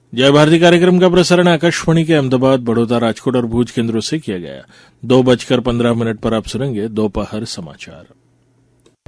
जय भारती कार्यक्रम का प्रसारण आकाशवाणी के अहमदाबाद, बड़ौदा, राजकोट और भूज केंद्रों से किया गया। 2:15 पर आप सुनेंगे दोपहर समाचार।